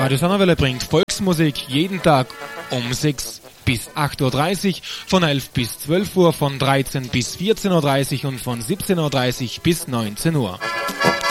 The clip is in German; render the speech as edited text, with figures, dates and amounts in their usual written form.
Radio Donauwelle bringt Volksmusik jeden Tag um 6 bis 8.30 Uhr, von 11 bis 12 Uhr, von 13 bis 14.30 Uhr und von 17.30 Uhr bis 19 Uhr.